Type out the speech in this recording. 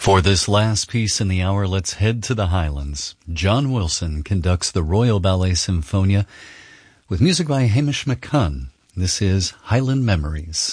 For this last piece in the hour, let's head to the Highlands. John Wilson conducts the Royal Ballet Symphonia with music by Hamish McCunn. This is Highland Memories.